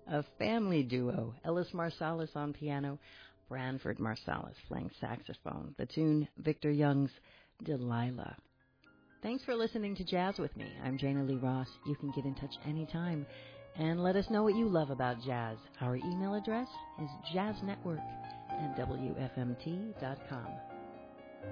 A family duo, Ellis Marsalis on piano, Branford Marsalis playing saxophone. The tune, Victor Young's Delilah. Thanks for listening to Jazz with me. I'm Jana Lee Ross. You can get in touch anytime and let us know what you love about jazz. Our email address is jazznetwork@wfmt.com.